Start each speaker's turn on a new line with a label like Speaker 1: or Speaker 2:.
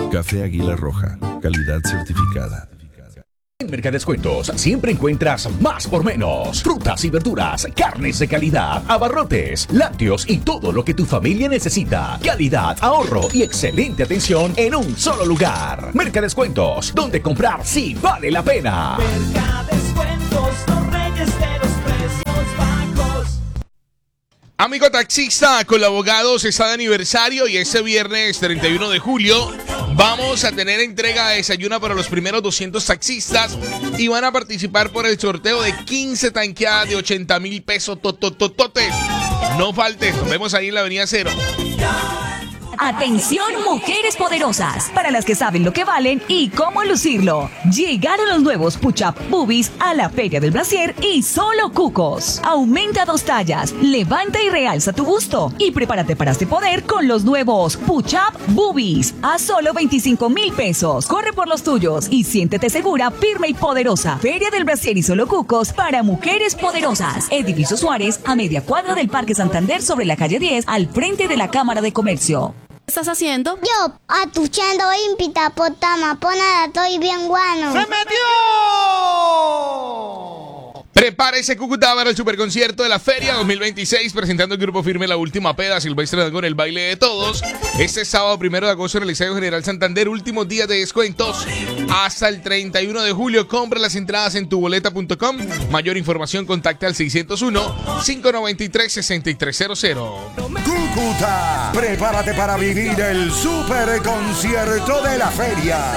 Speaker 1: Café Águila Roja, calidad certificada.
Speaker 2: En Mercadescuentos siempre encuentras más por menos. Frutas y verduras, carnes de calidad, abarrotes, lácteos y todo lo que tu familia necesita. Calidad, ahorro y excelente atención en un solo lugar. Mercadescuentos, donde comprar sí vale la pena.
Speaker 3: Mercadescuentos, los reyes de los precios bajos.
Speaker 4: Amigo taxista, con los abogados está de aniversario y este viernes 31 de julio vamos a tener entrega de desayuno para los primeros 200 taxistas y van a participar por el sorteo de 15 tanqueadas de 80,000 pesos. Totes. No faltes, nos vemos ahí en la Avenida Cero.
Speaker 5: Atención, mujeres poderosas, para las que saben lo que valen y cómo lucirlo. Llegaron los nuevos Push-Up Boobies a la Feria del Brasier y solo cucos. Aumenta 2 tallas, levanta y realza tu busto y prepárate para este poder con los nuevos Push-Up Boobies a solo 25,000 pesos. Corre por los tuyos y siéntete segura, firme y poderosa. Feria del Brasier y solo cucos para mujeres poderosas. Edificio Suárez, a media cuadra del Parque Santander sobre la calle 10, al frente de la Cámara de Comercio.
Speaker 6: ¿Qué estás haciendo?
Speaker 7: Yo, atuchando impita potama, ponada, estoy bien guano.
Speaker 3: ¡Se metió!
Speaker 4: Prepárese Cúcuta para el superconcierto de la Feria 2026, presentando el Grupo Firme La Última Peda, Silvestre Dangond, el baile de todos. Este sábado 1 de agosto en el Liceo General Santander, últimos días de descuentos hasta el 31 de julio. Compra las entradas en tuboleta.com. Mayor información, contacta al 601-593-6300.
Speaker 8: Cúcuta, prepárate para vivir el superconcierto de la Feria.